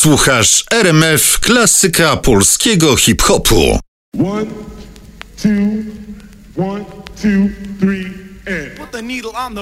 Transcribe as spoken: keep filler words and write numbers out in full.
Słuchasz R M F Klasyka Polskiego Hip-Hopu. One, two, one, two, three, and... Put the needle on the